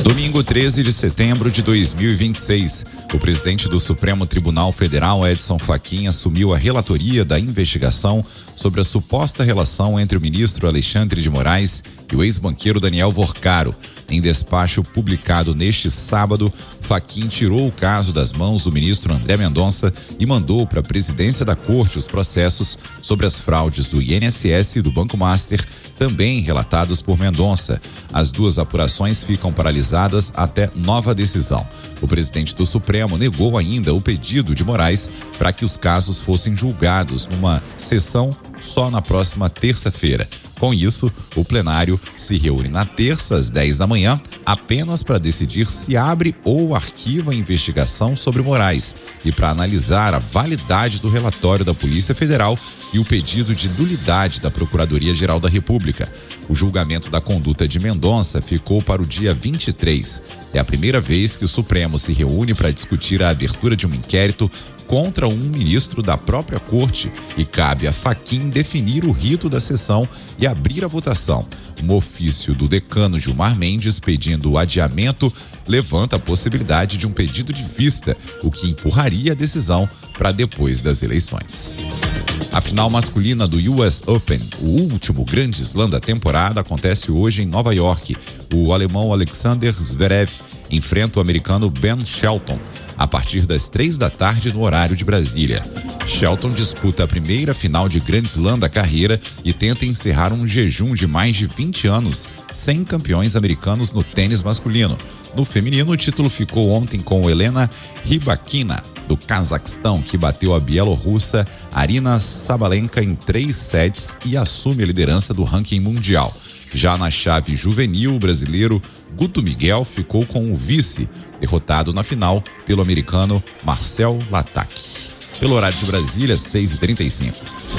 Domingo 13 de setembro de 2026, o presidente do Supremo Tribunal Federal, Edson Fachin, assumiu a relatoria da investigação sobre a suposta relação entre o ministro Alexandre de Moraes e o ex-banqueiro Daniel Vorcaro. Em despacho publicado neste sábado, Fachin tirou o caso das mãos do ministro André Mendonça e mandou para a presidência da Corte os processos sobre as fraudes do INSS e do Banco Master, também relatados por Mendonça. As duas apurações ficam paralisadas até nova decisão. O presidente do Supremo negou ainda o pedido de Moraes para que os casos fossem julgados numa sessão só na próxima terça-feira. Com isso, o plenário se reúne na terça, às 10 da manhã, apenas para decidir se abre ou arquiva a investigação sobre Moraes e para analisar a validade do relatório da Polícia Federal e o pedido de nulidade da Procuradoria-Geral da República. O julgamento da conduta de Mendonça ficou para o dia 23. É a primeira vez que o Supremo se reúne para discutir a abertura de um inquérito contra um ministro da própria corte e cabe a Fachin definir o rito da sessão e abrir a votação. Um ofício do decano Gilmar Mendes pedindo o adiamento levanta a possibilidade de um pedido de vista, o que empurraria a decisão para depois das eleições. A final masculina do US Open, o último grande slam da temporada, acontece hoje em Nova York. O alemão Alexander Zverev enfrenta o americano Ben Shelton a partir das 3 da tarde no horário de Brasília. Shelton disputa a primeira final de Grand Slam da carreira e tenta encerrar um jejum de mais de 20 anos sem campeões americanos no tênis masculino. No feminino, o título ficou ontem com Helena Rybakina, do Cazaquistão, que bateu a bielorrussa Arina Sabalenka em 3 sets e assume a liderança do ranking mundial. Já na chave juvenil, o brasileiro Guto Miguel ficou com o vice, derrotado na final pelo americano Marcel Latac. Pelo horário de Brasília, 6h35.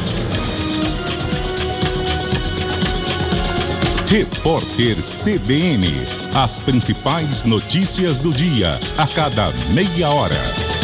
Repórter CBN. As principais notícias do dia, a cada meia hora.